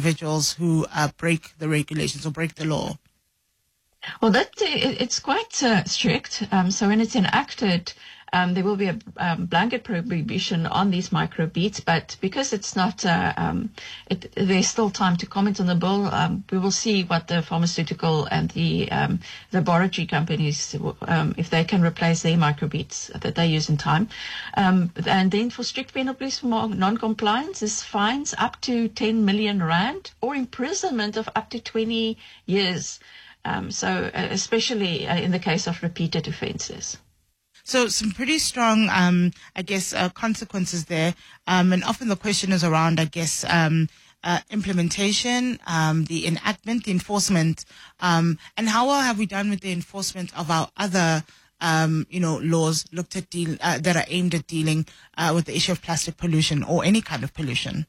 individuals who break the regulations or break the law? Well, it's quite strict. So when it's enacted, there will be a blanket prohibition on these microbeads, but because it's not, there's still time to comment on the bill. We will see what the pharmaceutical and the laboratory companies, if they can replace their microbeads that they use in time. And then for strict penalties for non-compliance is fines up to 10 million rand or imprisonment of up to 20 years. So especially in the case of repeated offences. So some pretty strong, consequences there. And often the question is around, implementation, the enactment, the enforcement, and how well have we done with the enforcement of our other, laws looked at that are aimed at dealing with the issue of plastic pollution or any kind of pollution?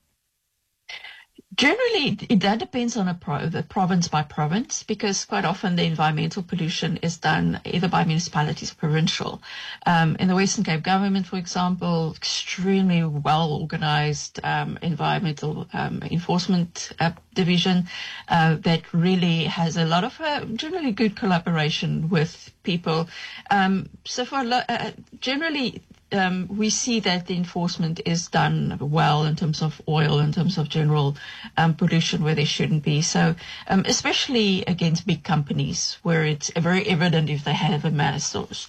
Generally, that depends on the province by province, because quite often the environmental pollution is done either by municipalities or provincial. In the Western Cape government, for example, extremely well-organized environmental enforcement division that really has a lot of generally good collaboration with people. So for generally, we see that the enforcement is done well in terms of oil, in terms of general pollution where there shouldn't be. So especially against big companies where it's very evident if they have a mass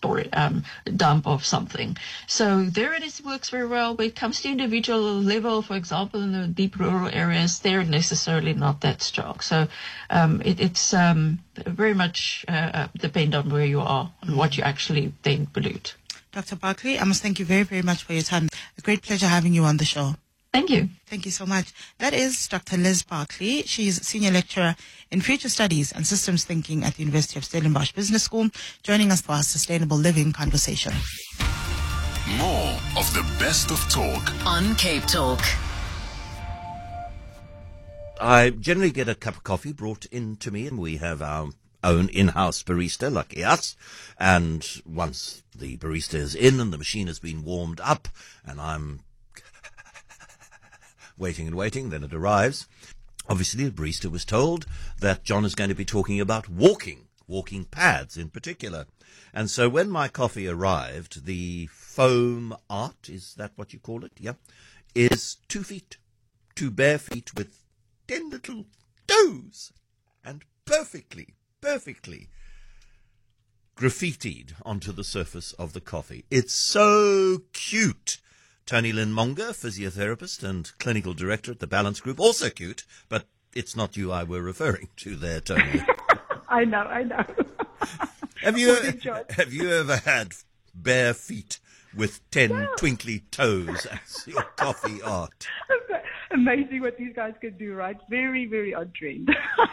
dump of something. So there it is, works very well. When it comes to individual level, for example, in the deep rural areas, they're necessarily not that strong. So it's very much depend on where you are and what you actually then pollute. Dr. Barkley, I must thank you very, very much for your time. A great pleasure having you on the show. Thank you. Thank you so much. That is Dr. Liz Barkley. She's Senior Lecturer in Future Studies and Systems Thinking at the University of Stellenbosch Business School, joining us for our Sustainable Living conversation. More of the best of talk on Cape Talk. I generally get a cup of coffee brought in to me, and we have our own in-house barista, lucky us. And once the barista is in and the machine has been warmed up and I'm waiting and waiting, then it arrives. Obviously, the barista was told that John is going to be talking about walking pads in particular. And so when my coffee arrived, the foam art, is that what you call it? Yeah. Is 2 feet, 2 bare feet with 10 little toes and perfectly graffitied onto the surface of the coffee. It's so cute. Tony Lynn Monger, physiotherapist and clinical director at the Balance Group, also cute, but it's not you I were referring to there, Tony. I know. Have you ever had bare feet with 10 twinkly toes as your coffee art? Amazing what these guys can do, right? Very, very on trend.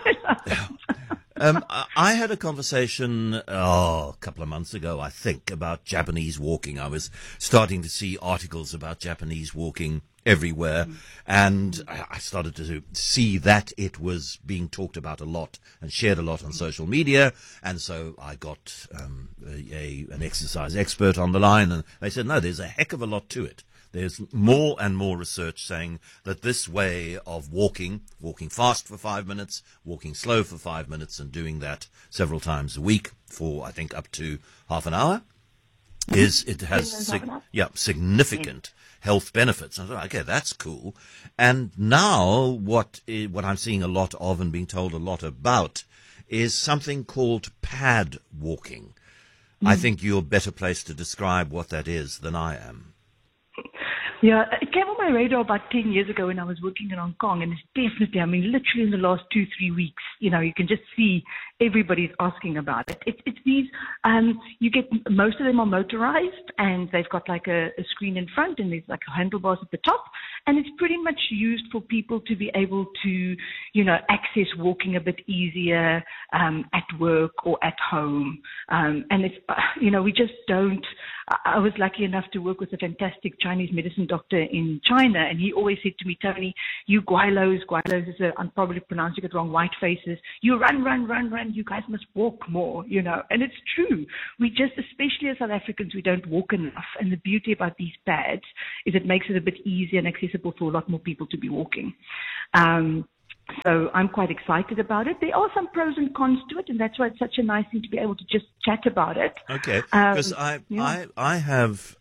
I had a conversation a couple of months ago, I think, about Japanese walking. I was starting to see articles about Japanese walking everywhere, and I started to see that it was being talked about a lot and shared a lot on social media, and so I got an exercise expert on the line, and they said, no, there's a heck of a lot to it. There's more and more research saying that this way of walking fast for 5 minutes, walking slow for 5 minutes, and doing that several times a week for, I think, up to half an hour, it has significant health benefits. I thought, okay, that's cool. And now what I'm seeing a lot of and being told a lot about is something called pad walking. I think you're better placed to describe what that is than I am. Yeah, it came on my radar about 10 years ago when I was working in Hong Kong, and it's definitely, literally in the last 2-3 weeks, you can just see everybody's asking about it. It's these, you get, most of them are motorized, and they've got like a screen in front, and there's like handlebars at the top, and it's pretty much used for people to be able to, access walking a bit easier at work or at home. And it's, we just don't. I was lucky enough to work with a fantastic Chinese medicine doctor in China, and he always said to me, Tony, you guailos is I'm probably pronouncing it wrong, white faces, you run, you guys must walk more, and it's true. We just, especially as South Africans, we don't walk enough, and the beauty about these pads is it makes it a bit easier and accessible for a lot more people to be walking. So I'm quite excited about it. There are some pros and cons to it, and that's why it's such a nice thing to be able to just chat about it. Okay, because yeah. I have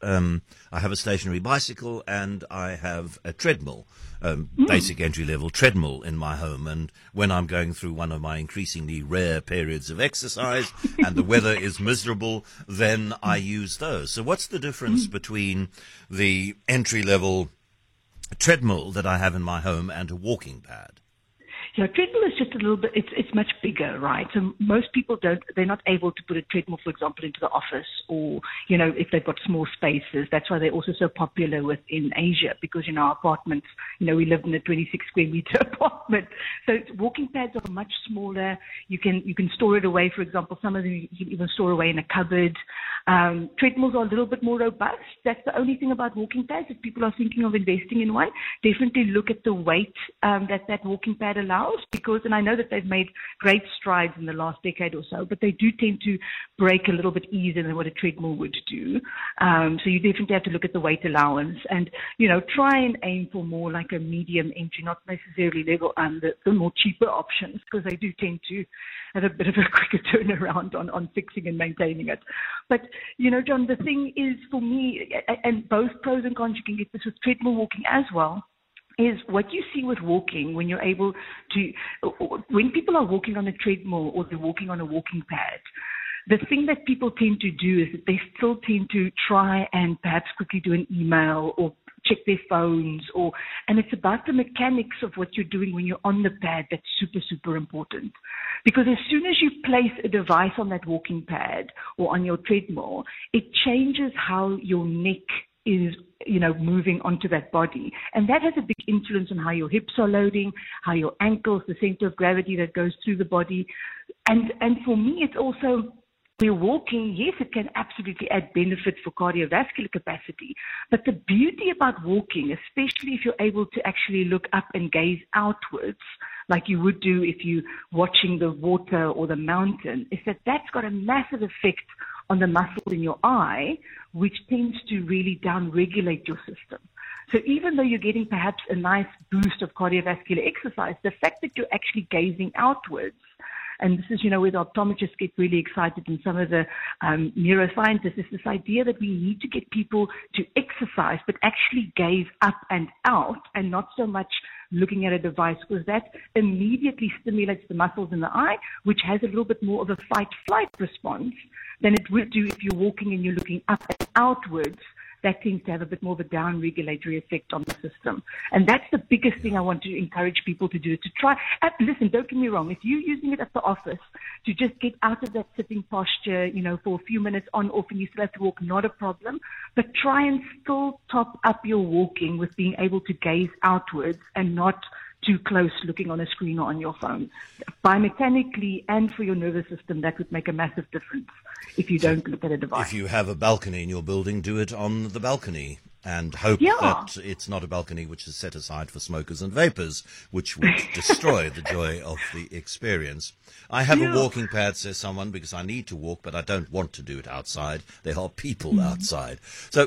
a stationary bicycle and I have a treadmill, basic entry level treadmill in my home. And when I'm going through one of my increasingly rare periods of exercise and the weather is miserable, then I use those. So what's the difference between the entry level treadmill that I have in my home and a walking pad? Yeah, treadmill is just a little bit, it's much bigger, right? So most people they're not able to put a treadmill, for example, into the office or, if they've got small spaces. That's why they're also so popular within Asia, because in our apartments, we live in a 26 square meter apartment. So walking pads are much smaller. You can store it away, for example. Some of them you can even store away in a cupboard. Treadmills are a little bit more robust. That's the only thing about walking pads. If people are thinking of investing in one, definitely look at the weight that walking pad allows, because, and I know that they've made great strides in the last decade or so, but they do tend to break a little bit easier than what a treadmill would do. So you definitely have to look at the weight allowance and, try and aim for more like a medium entry, not necessarily level, the more cheaper options, because they do tend to have a bit of a quicker turnaround on fixing and maintaining it. But, John, the thing is for me, and both pros and cons, you can get this with treadmill walking as well, is what you see with walking when you're able to, when people are walking on a treadmill or they're walking on a walking pad, the thing that people tend to do is that they still tend to try and perhaps quickly do an email or check their phones, and it's about the mechanics of what you're doing when you're on the pad that's super, super important. Because as soon as you place a device on that walking pad or on your treadmill, it changes how your neck is, moving onto that body. And that has a big influence on how your hips are loading, how your ankles, the center of gravity that goes through the body. And for me, it's also, we're walking, yes, it can absolutely add benefit for cardiovascular capacity. But the beauty about walking, especially if you're able to actually look up and gaze outwards, like you would do if you're watching the water or the mountain, is that that's got a massive effect on the muscle in your eye, which tends to really down-regulate your system. So even though you're getting perhaps a nice boost of cardiovascular exercise, the fact that you're actually gazing outwards, and this is, where the optometrists get really excited and some of the neuroscientists, is this idea that we need to get people to exercise, but actually gaze up and out and not so much looking at a device, because that immediately stimulates the muscles in the eye, which has a little bit more of a fight-flight response than it would do if you're walking and you're looking up and outwards. That tends to have a bit more of a down-regulatory effect on the system. And that's the biggest thing I want to encourage people to do, to try. Listen, don't get me wrong. If you're using it at the office to just get out of that sitting posture, for a few minutes on, off, and you still have to walk, not a problem. But try and still top up your walking with being able to gaze outwards and not too close looking on a screen or on your phone. Biomechanically and for your nervous system, that would make a massive difference if you don't look at a device. If you have a balcony in your building, do it on the balcony and hope that it's not a balcony which is set aside for smokers and vapors, which would destroy the joy of the experience. I have a walking pad, says someone, because I need to walk, but I don't want to do it outside. There are people outside. So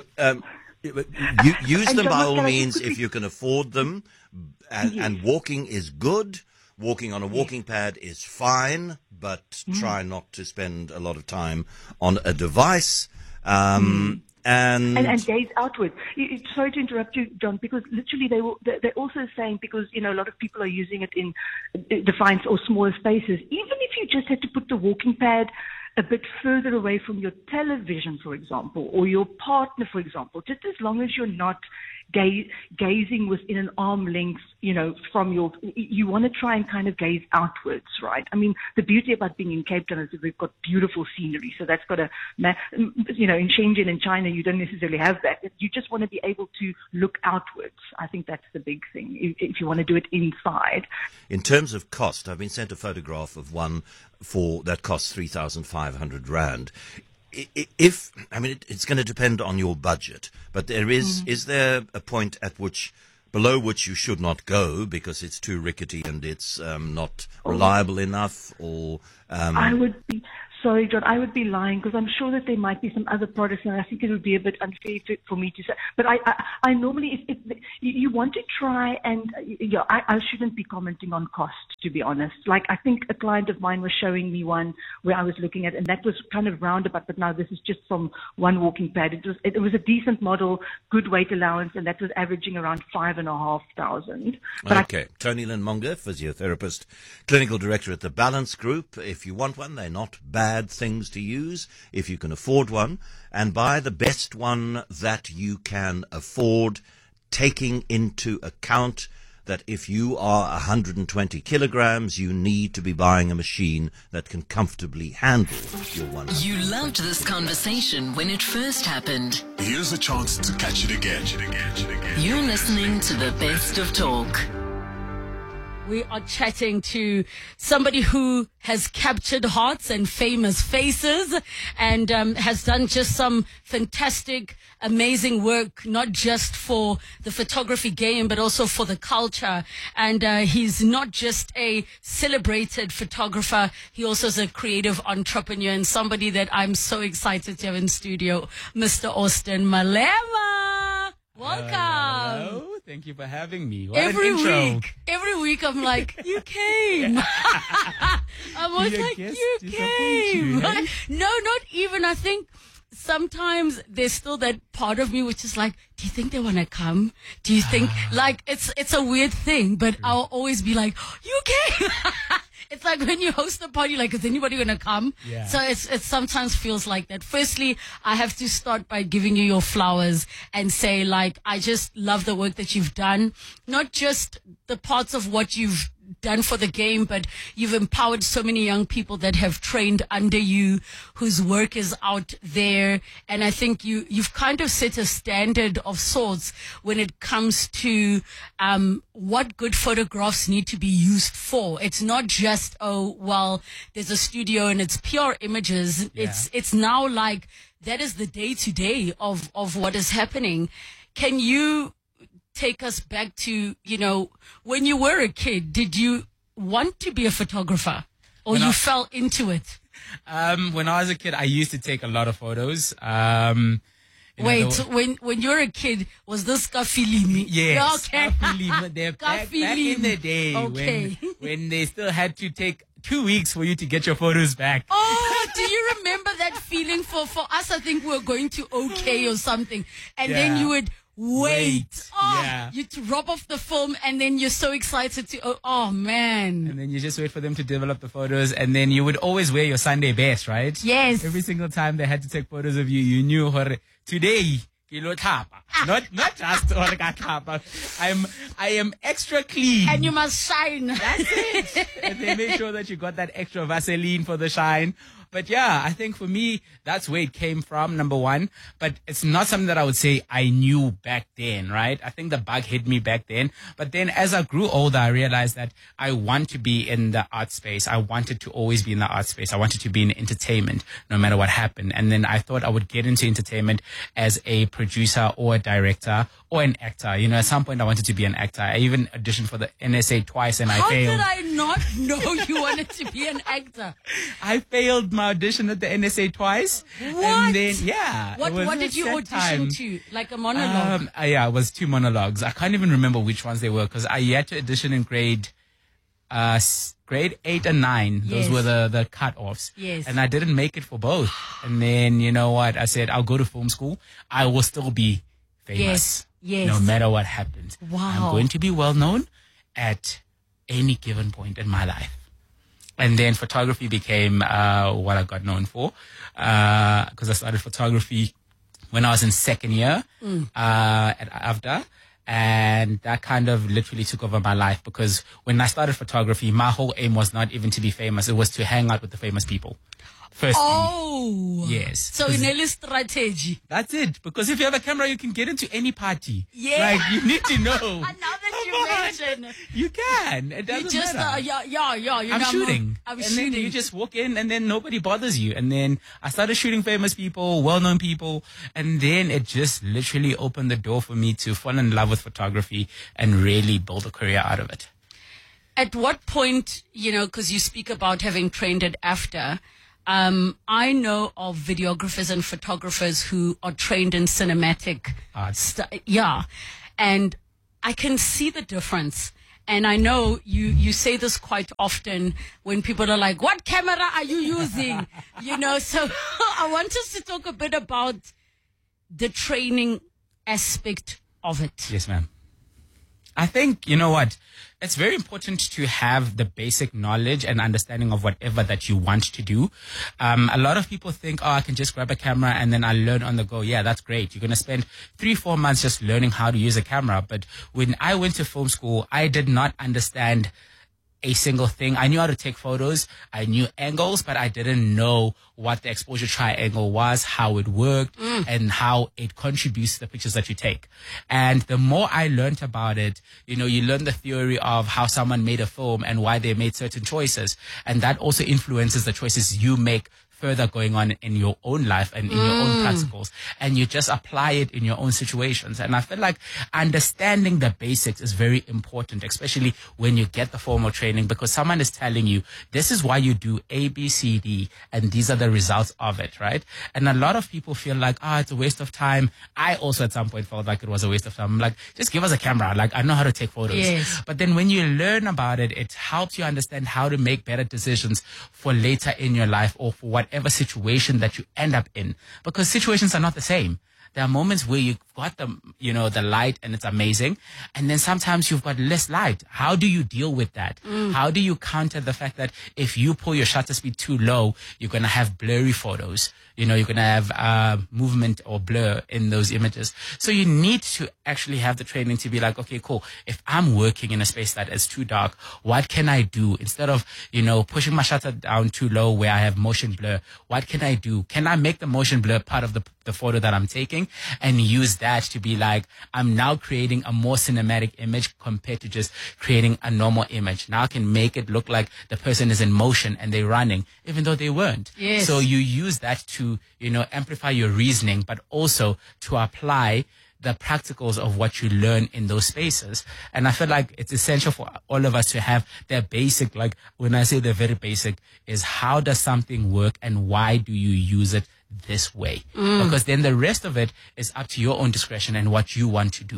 use them by all means if you can afford them. And walking is good. Walking on a walking pad is fine, but try not to spend a lot of time on a device. And gaze outward. Sorry to interrupt you, John, because literally they're also saying, because a lot of people are using it in defiance or smaller spaces. Even if you just had to put the walking pad a bit further away from your television, for example, or your partner, for example, just as long as you're not gazing within an arm length, from you want to try and kind of gaze outwards, right? I mean, the beauty about being in Cape Town is that we've got beautiful scenery, so that's got in Shenzhen in China, you don't necessarily have that. You just want to be able to look outwards. I think that's the big thing, if you want to do it inside. In terms of cost, I've been sent a photograph of one that costs 3,500 Rand. It's going to depend on your budget, but is there a point below which you should not go because it's too rickety and it's not reliable enough, or? I would be sorry, John, I would be lying because I'm sure that there might be some other products, and I think it would be a bit unfair for me to say. But I normally, if you want to try, and I shouldn't be commenting on cost, to be honest. Like, I think a client of mine was showing me one where I was looking at, and that was kind of roundabout, but now this is just from one walking pad. It was a decent model, good weight allowance, and that was averaging around 5,500. Okay. Tony Lynn Monga, physiotherapist, clinical director at the Balance Group. If you want one, they're not bad things to use if you can afford one, and buy the best one that you can afford, taking into account that if you are 120 kilograms, you need to be buying a machine that can comfortably handle your 100. You loved this conversation when it first happened. Here's a chance to catch it again. You're listening to the Best of Talk. We are chatting to somebody who has captured hearts and famous faces, and has done just some fantastic, amazing work, not just for the photography game, but also for the culture. And he's not just a celebrated photographer, he also is a creative entrepreneur, and somebody that I'm so excited to have in studio, Mr. Austin Malema. Welcome. Hello. Thank you for having me. What every an intro. week I'm like, you came. I'm always like, you came. Hey? No, not even. I think sometimes there's still that part of me which is like, do you think they want to come? Do you think, like, it's a weird thing, but I'll always be like, you came. It's like when you host a party, like, is anybody going to come? Yeah. So it sometimes feels like that. Firstly, I have to start by giving you your flowers and say, like, I just love the work that you've done. Not just the parts of what you've done for the game, but you've empowered so many young people that have trained under you, whose work is out there. And I think you've kind of set a standard of sorts when it comes to what good photographs need to be used for. It's not just, oh, well, there's a studio and it's pure images. Yeah. It's now like that is the day-to-day of what is happening. Can you take us back to, when you were a kid, did you want to be a photographer, or When you I- fell into it? When I was a kid, I used to take a lot of photos. Wait, when you were a kid, was this Kafilimi? Yes. Okay. Back in the day, Okay. when they still had to take 2 weeks for you to get your photos back. Oh, do you remember that feeling? For us, I think we were going to OK or something, and then Yeah. you would wait. Oh, Yeah. you'd rub off the film, and then you're so excited to. Oh man. And then you just wait for them to develop the photos, and then you would always wear your Sunday best, right? Yes. Every single time they had to take photos of you, you knew today. Not just I am extra clean. And you must shine. That's it. And they make sure that you got that extra Vaseline for the shine. But yeah, I think for me, that's where it came from, number one. But it's not something that I would say I knew back then, right? I think the bug hit me back then. But then as I grew older, I realized that I want to be in the art space. I wanted to always be in the art space. I wanted to be in entertainment, no matter what happened. And then I thought I would get into entertainment as a producer or a director or an actor. At some point I wanted to be an actor. I even auditioned for the NSA twice and I How failed. did I not know you wanted to be an actor? I failed my audition at the NSA twice. What? And then, yeah. What it was what a did you sad audition time. to? Like a monologue? Yeah, it was 2 monologues. I can't even remember which ones they were because I had to audition in grade 8 and 9. Yes. Those were the cut-offs. Yes. And I didn't make it for both. And then, you know what? I said, I'll go to film school. I will still be famous. Yes. No matter what happens. Wow. I'm going to be well known at any given point in my life. And then photography became what I got known for because I started photography when I was in second year at AVDA. And that kind of literally took over my life because when I started photography, my whole aim was not even to be famous. It was to hang out with the famous people. Firstly. Oh. Yes. So in a strategy. That's it. Because if you have a camera, you can get into any party. Yeah. Like, you need to know. Now that you mention. You can. It doesn't You just, matter. yeah. I'm shooting. I'm and shooting. then you just walk in and then nobody bothers you. And then I started shooting famous people, well-known people. And then it just literally opened the door for me to fall in love with photography and really build a career out of it. At what point, because you speak about having trained at AFTA, I know of videographers and photographers who are trained in cinematic. And I can see the difference. And I know you say this quite often when people are like, what camera are you using? So I want us to talk a bit about the training aspect of it. Yes, ma'am. I think, you know what? It's very important to have the basic knowledge and understanding of whatever that you want to do. A lot of people think, I can just grab a camera and then I'll learn on the go. Yeah, that's great. You're going to spend 3-4 months just learning how to use a camera. But when I went to film school, I did not understand a single thing. I knew how to take photos. I knew angles, but I didn't know what the exposure triangle was, how it worked, and how it contributes to the pictures that you take. And the more I learned about it, you learn the theory of how someone made a film and why they made certain choices. And that also influences the choices you make further going on in your own life and in your own practicals, and you just apply it in your own situations. And I feel like understanding the basics is very important, especially when you get the formal training, because someone is telling you, this is why you do A, B, C, D, and these are the results of it, right? And a lot of people feel like, it's a waste of time. I also at some point felt like it was a waste of time. I'm like, just give us a camera. Like, I know how to take photos. Yes. But then when you learn about it, it helps you understand how to make better decisions for later in your life or for whatever situation that you end up in, because situations are not the same. There are moments where you've got the light and it's amazing. And then sometimes you've got less light. How do you deal with that? How do you counter the fact that if you pull your shutter speed too low, you're going to have blurry photos? You're going to have movement or blur in those images. So you need to actually have the training to be like, okay, cool. If I'm working in a space that is too dark, what can I do? Instead of, pushing my shutter down too low where I have motion blur, what can I do? Can I make the motion blur part of the photo that I'm taking and use that to be like, I'm now creating a more cinematic image compared to just creating a normal image. Now I can make it look like the person is in motion and they're running, even though they weren't. Yes. So you use that to, amplify your reasoning, but also to apply the practicals of what you learn in those spaces. And I feel like it's essential for all of us to have that basic, like when I say the very basic, is how does something work and why do you use it this way? Because then the rest of it is up to your own discretion and what you want to do.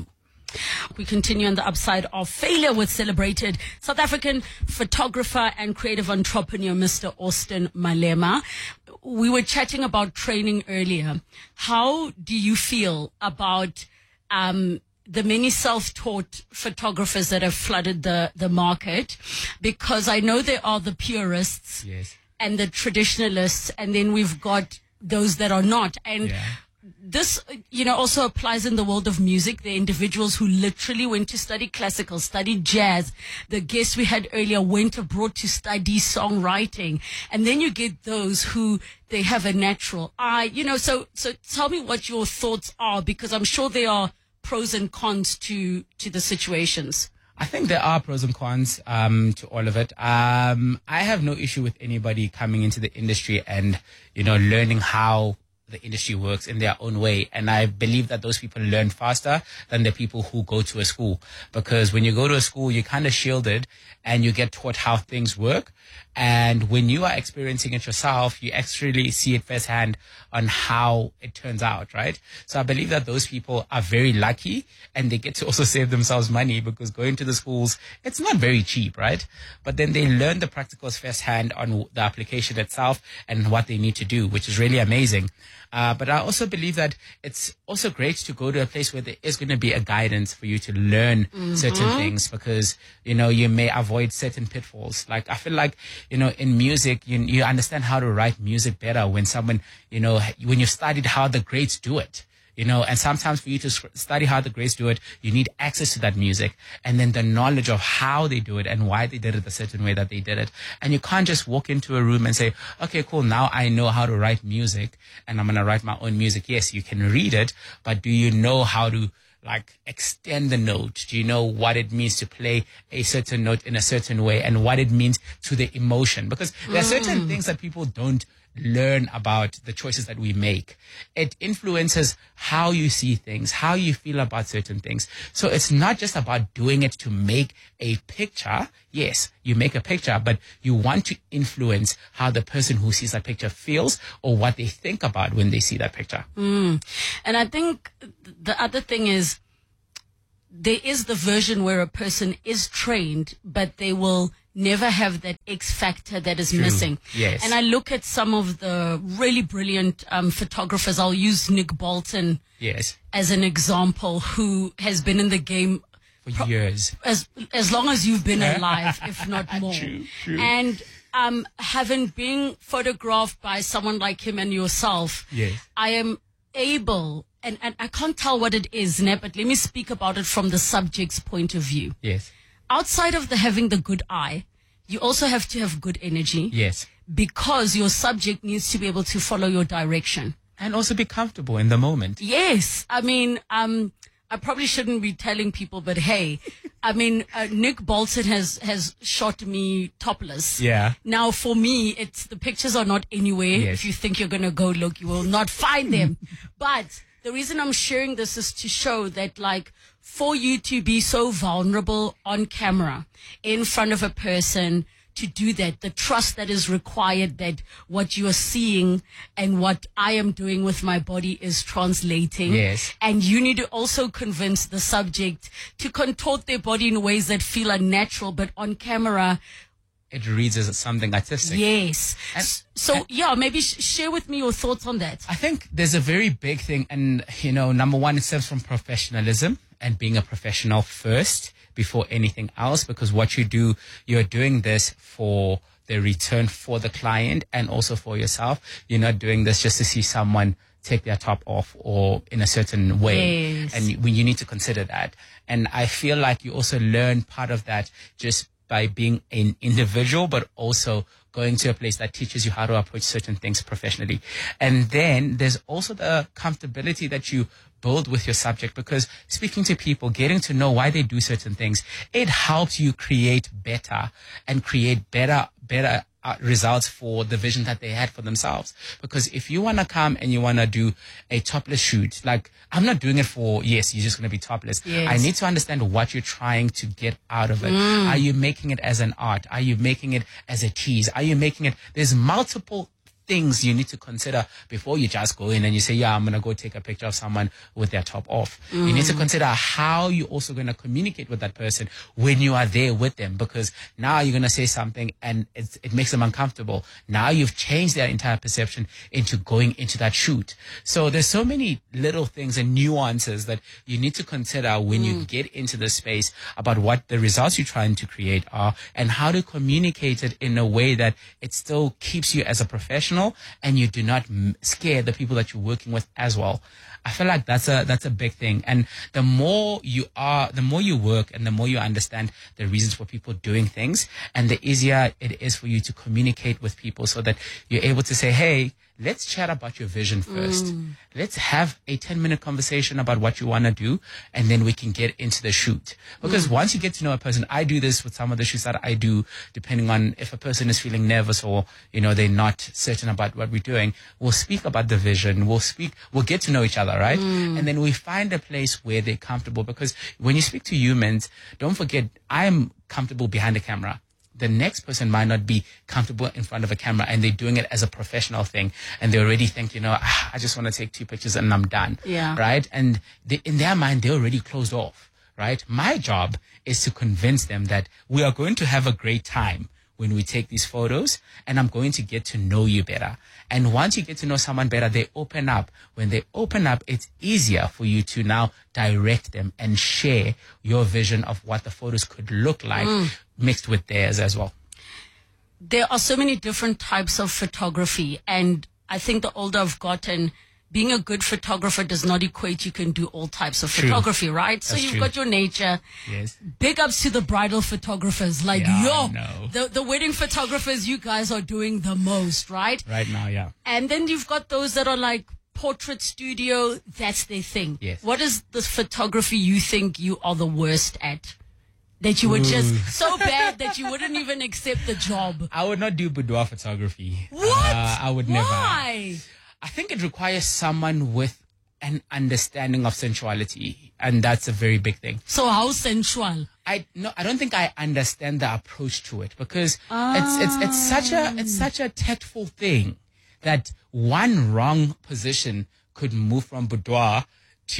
We continue on the upside of failure with celebrated South African photographer and creative entrepreneur, Mr. Austin Malema. We were chatting about training earlier. How do you feel about the many self-taught photographers that have flooded the market? Because I know there are the purists and the traditionalists, and then we've got those that are not. And this, also applies in the world of music. There are individuals who literally went to study classical, studied jazz. The guest we had earlier went abroad to study songwriting. And then you get those who they have a natural eye, so tell me what your thoughts are, because I'm sure there are pros and cons to the situations. I think there are pros and cons to all of it. I have no issue with anybody coming into the industry and, learning how the industry works in their own way. And I believe that those people learn faster than the people who go to a school. Because when you go to a school, you're kind of shielded and you get taught how things work. And when you are experiencing it yourself, you actually see it firsthand on how it turns out, right? So I believe that those people are very lucky and they get to also save themselves money, because going to the schools, it's not very cheap, right? But then they learn the practicals firsthand on the application itself and what they need to do, which is really amazing. But I also believe that it's also great to go to a place where there is going to be a guidance for you to learn certain things, because, you may avoid certain pitfalls. Like, I feel like, in music, you understand how to write music better when someone, when you studied how the greats do it. And sometimes for you to study how the greats do it, you need access to that music and then the knowledge of how they do it and why they did it a certain way that they did it. And you can't just walk into a room and say, okay, cool, now I know how to write music and I'm going to write my own music. Yes, you can read it, but do you know how to extend the note? Do you know what it means to play a certain note in a certain way and what it means to the emotion? Because there are certain things that people don't learn about the choices that we make. It influences how you see things, how you feel about certain things. So it's not just about doing it to make a picture. Yes, you make a picture, but you want to influence how the person who sees that picture feels or what they think about when they see that picture. And I think the other thing is, there is the version where a person is trained, but they will never have that X factor that is missing. Yes. And I look at some of the really brilliant photographers. I'll use Nick Bolton Yes. as an example, who has been in the game For years. as long as you've been alive, if not more. True. And having been photographed by someone like him and yourself, Yes. I am able, and I can't tell what it is, Nep, but let me speak about it from the subject's point of view. Yes. Outside of having the good eye, you also have to have good energy, Yes. because your subject needs to be able to follow your direction. And also be comfortable in the moment. Yes. I mean, I probably shouldn't be telling people, but hey, I mean, Nick Bolton has shot me topless. Yeah. Now, for me, the pictures are not anywhere. Yes. If you think you're going to go look, you will not find them. But the reason I'm sharing this is to show that, like, for you to be so vulnerable on camera in front of a person, to do that, the trust that is required, that what you are seeing and what I am doing with my body is translating. Yes. And you need to also convince the subject to contort their body in ways that feel unnatural, but on camera, It reads as something artistic. yes. And- Yeah, maybe share with me your thoughts on that. I think there's a very big thing, and number one, it stems from professionalism and being a professional first before anything else, because what you do, you're doing this for the return for the client and also for yourself. You're not doing this just to see someone take their top off or in a certain way. Yes. And you need to consider that. And I feel like you also learn part of that just by being an individual, but also going to a place that teaches you how to approach certain things professionally. And then there's also the comfortability that you build with your subject, because speaking to people, getting to know why they do certain things, it helps you create better results for the vision that they had for themselves. Because if you want to come and you want to do a topless shoot, like, I'm not doing it for, yes, you're just going to be topless. Yes. I need to understand what you're trying to get out of it. Are you making it as an art? Are you making it as a tease? Are you making it, there's multiple things you need to consider before you just go in and you say, yeah, I'm going to go take a picture of someone with their top off. You need to consider how you're also going to communicate with that person when you are there with them, because now you're going to say something and it makes them uncomfortable. Now you've changed their entire perception into going into that shoot. So there's so many little things and nuances that you need to consider when you get into the space about what the results you're trying to create are and how to communicate it in a way that it still keeps you as a professional and you do not scare the people that you're working with as well. I feel like that's a big thing. And the more you work and the more you understand the reasons for people doing things, and the easier it is for you to communicate with people so that you're able to say, hey, let's chat about your vision first. Let's have a 10-minute conversation about what you want to do, and then we can get into the shoot. Because once you get to know a person, I do this with some of the shoots that I do, depending on if a person is feeling nervous or, they're not certain about what we're doing, we'll speak about the vision. We'll get to know each other, right? And then we find a place where they're comfortable, because when you speak to humans, don't forget, I'm comfortable behind the camera. The next person might not be comfortable in front of a camera, and they're doing it as a professional thing. And they already think, I just want to take 2 pictures and I'm done. Yeah. Right. And in their mind, they're already closed off. Right. My job is to convince them that we are going to have a great time when we take these photos, and I'm going to get to know you better. And once you get to know someone better, they open up. When they open up, it's easier for you to now direct them and share your vision of what the photos could look like mixed with theirs as well. There are so many different types of photography, and I think the older I've gotten, being a good photographer does not equate you can do all types of True. photography, right? So That's you've true. got your nature. Yes. Big ups to the bridal photographers. Like, Yeah, I know. the wedding photographers, you guys are doing the most, right? Right now, yeah. And then you've got those that are like portrait studio. That's their thing. Yes. What is the photography you think you are the worst at? That you were just so bad that you wouldn't even accept the job. I would not do boudoir photography. What? I would never. Why? I think it requires someone with an understanding of sensuality, and that's a very big thing. So how sensual? I don't think I understand the approach to it, because it's such a tactful thing that one wrong position could move from boudoir to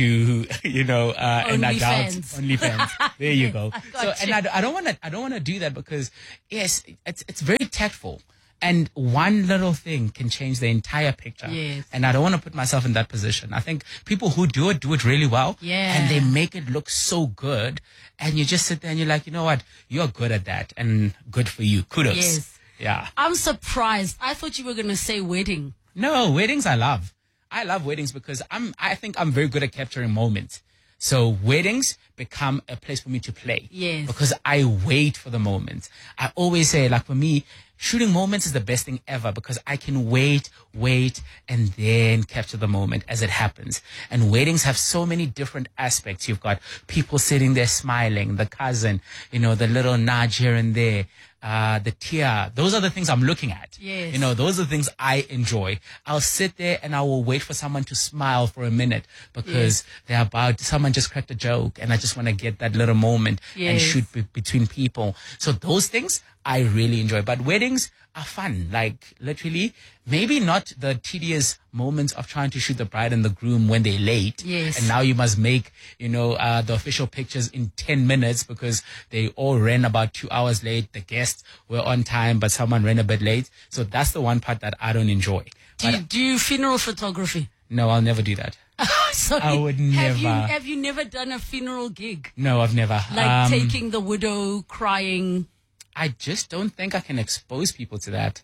an adult OnlyFans. There you go. So, and I don't want to do that, because yes, it's very tactful. And one little thing can change the entire picture. Yes. And I don't want to put myself in that position. I think people who do it really well. Yeah. And they make it look so good. And you just sit there and you're like, you know what? You're good at that. And good for you. Kudos. Yes. Yeah. I'm surprised. I thought you were going to say wedding. No, weddings I love. I love weddings because I think I'm very good at capturing moments. So weddings become a place for me to play. Yes. Because I wait for the moments. I always say, like, for me, shooting moments is the best thing ever, because I can wait, and then capture the moment as it happens. And weddings have so many different aspects. You've got people sitting there smiling, the cousin, the little nudge here and there, the tear. Those are the things I'm looking at. Yes. Those are the things I enjoy. I'll sit there and I will wait for someone to smile for a minute, because someone just cracked a joke, and I just want to get that little moment and shoot between people. So those things I really enjoy. But weddings are fun. Like, literally, maybe not the tedious moments of trying to shoot the bride and the groom when they're late. Yes. And now you must make, the official pictures in 10 minutes because they all ran about 2 hours late. The guests were on time, but someone ran a bit late. So that's the one part that I don't enjoy. Do you funeral photography? No, I'll never do that. Sorry. I would never. Have you never done a funeral gig? No, I've never. Like taking the widow, crying? I just don't think I can expose people to that.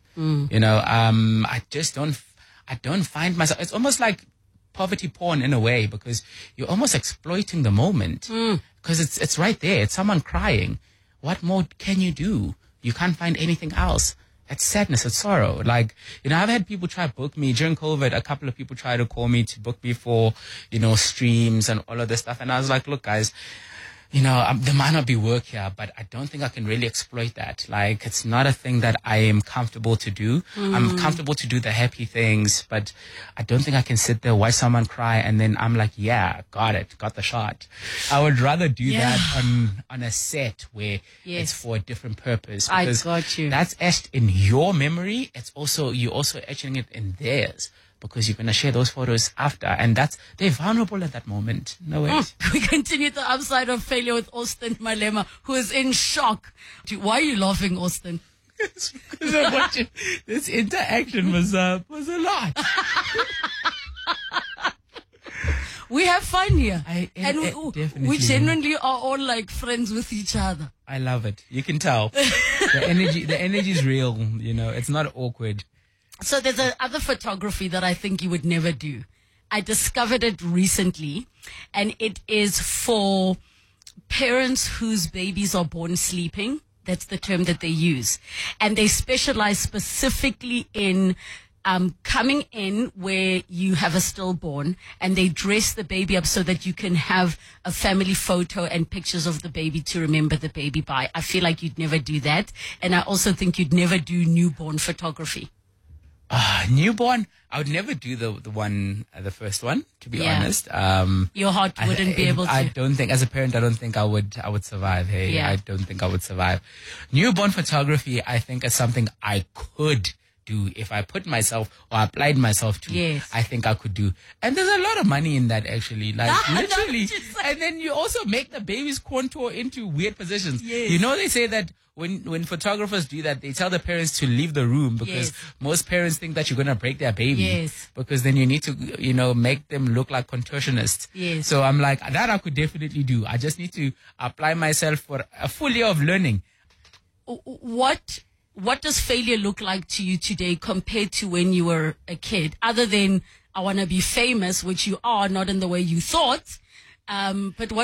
I just don't. I don't find myself. It's almost like poverty porn in a way, because you're almost exploiting the moment. Because it's right there. It's someone crying. What more can you do? You can't find anything else. It's sadness. It's sorrow. Like, I've had people try to book me during COVID. A couple of people tried to call me to book me for, streams and all of this stuff. And I was like, look, guys, there might not be work here, but I don't think I can really exploit that. Like, it's not a thing that I am comfortable to do. I'm comfortable to do the happy things, but I don't think I can sit there, watch someone cry, and then I'm like, yeah, got the shot. I would rather do that on a set where it's for a different purpose. Because I got you. That's etched in your memory. You're also etching it in theirs, because you're going to share those photos after. And they're vulnerable at that moment. No way. We continue the upside of failure with Austin Malema, who is in shock. Why are you laughing, Austin? Because I want you. This interaction was a lot. We have fun here. Definitely. We genuinely are all like friends with each other. I love it. You can tell. The energy is real. It's not awkward. So there's other photography that I think you would never do. I discovered it recently, and it is for parents whose babies are born sleeping. That's the term that they use. And they specialize specifically in coming in where you have a stillborn, and they dress the baby up so that you can have a family photo and pictures of the baby to remember the baby by. I feel like you'd never do that. And I also think you'd never do newborn photography. Newborn, I would never do the first one, to be honest. Your heart wouldn't be able to. I don't think, as a parent, I don't think I would survive. Hey, I don't think I would survive. Newborn photography, I think, is something I could do if I put myself or applied myself to. Yes. I think I could do. And there's a lot of money in that, actually. Like, literally. And then you also make the baby's contour into weird positions. Yes. They say that when photographers do that, they tell the parents to leave the room, because most parents think that you're going to break their baby. Yes. Because then you need to, make them look like contortionists. Yes. So I'm like, that I could definitely do. I just need to apply myself for a full year of learning. What does failure look like to you today compared to when you were a kid? Other than I want to be famous, which you are, not in the way you thought. But what does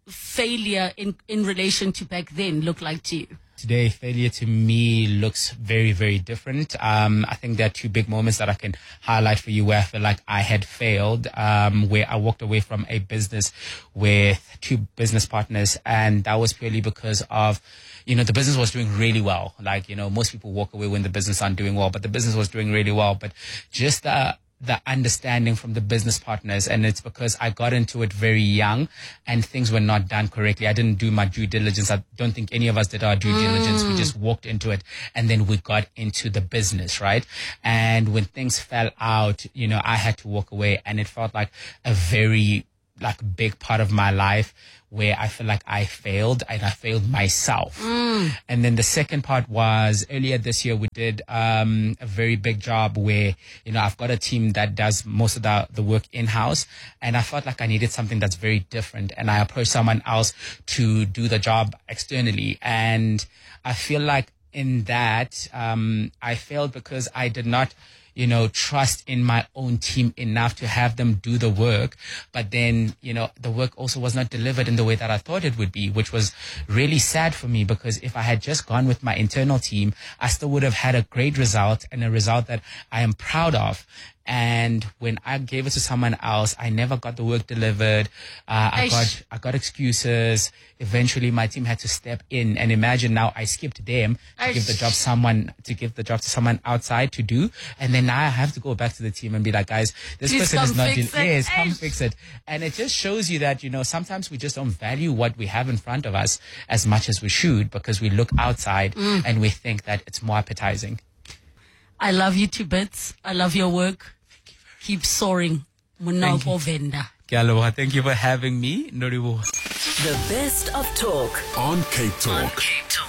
failure in relation to back then look like to you? Today, failure to me looks very, very different. I think there are two big moments that I can highlight for you where I feel like I had failed, where I walked away from a business with two business partners. And that was purely because of, the business was doing really well. Like, most people walk away when the business aren't doing well, but the business was doing really well. But just the understanding from the business partners, and it's because I got into it very young and things were not done correctly. I didn't do my due diligence. I don't think any of us did our due diligence. We just walked into it and then we got into the business, right? And when things fell out, I had to walk away, and it felt like a very big part of my life where I feel like I failed, and I failed myself. And then the second part was earlier this year, we did a very big job where, I've got a team that does most of the work in-house, and I felt like I needed something that's very different. And I approached someone else to do the job externally. And I feel like in that, I failed because I did not trust in my own team enough to have them do the work. But then, the work also was not delivered in the way that I thought it would be, which was really sad for me, because if I had just gone with my internal team, I still would have had a great result, and a result that I am proud of. And when I gave it to someone else, I never got the work delivered. I got excuses. Eventually, my team had to step in. And imagine now I skipped them to give the job to someone outside to do. And then now I have to go back to the team and be like, guys, this person is not doing. Yes, come fix it. And it just shows you that sometimes we just don't value what we have in front of us as much as we should, because we look outside and we think that it's more appetizing. I love you to bits. I love your work. Keep soaring. Thank you for having me. The best of talk on Cape Talk.